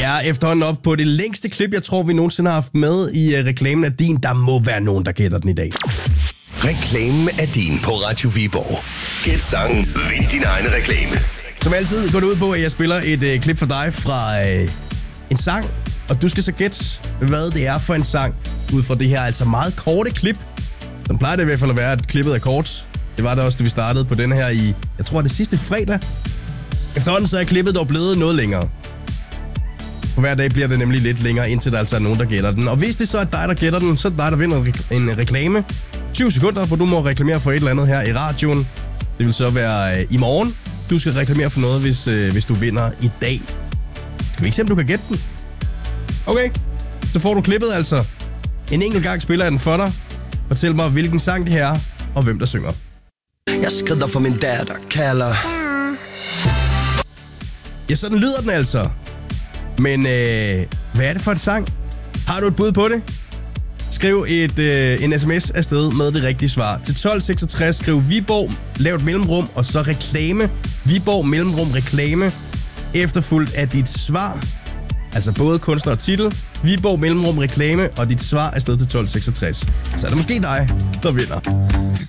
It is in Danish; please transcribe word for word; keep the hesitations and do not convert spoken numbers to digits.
er efterhånden op på det længste klip, jeg tror, vi nogensinde har haft med i uh, reklamen af din. Der må være nogen, der gætter den i dag. Reklamen er din på Radio Viborg. Gæt sangen, vind din egen reklame. Som altid går det ud på, at jeg spiller et uh, klip for dig fra uh, en sang, og du skal så gætte, hvad det er for en sang, ud fra det her altså meget korte klip. Som plejer det i hvert fald at være, at klippet er kort. Det var det også, da vi startede på den her i, jeg tror, det sidste fredag. Efterhånden så er klippet dog blevet noget længere. På hver dag bliver det nemlig lidt længere, indtil der altså er nogen, der gætter den. Og hvis det så er dig, der gætter den, så er det dig, der vinder en reklame. tyve sekunder, hvor du må reklamere for et eller andet her i radioen. Det vil så være øh, i morgen. Du skal reklamere for noget, hvis, øh, hvis du vinder i dag. Skal vi ikke se, om du kan gætte den? Okay, så får du klippet altså. En enkelt gang spiller jeg den for dig. Fortæl mig, hvilken sang det her er, og hvem der synger. Jeg skrider for min datter, kalder. Ja, sådan lyder den altså. Men øh, hvad er det for en sang? Har du et bud på det? Skriv et, øh, en sms afsted med det rigtige svar. Til tolv seksogtres skriv Viborg, lav et mellemrum, og så reklame. Viborg, mellemrum, reklame. Efterfulgt af dit svar. Altså både kunstner og titel. Viborg, mellemrum, reklame, og dit svar afsted til tolv seksogtres. Så er det måske dig, der vinder.